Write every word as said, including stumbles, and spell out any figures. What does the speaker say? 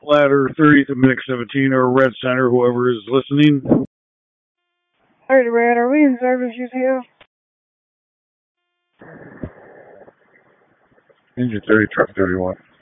Ladder thirtieth of Mix seventeen or Red Center, whoever is listening. Alright, Red, are we in service just here? Engine thirty, truck thirty-one.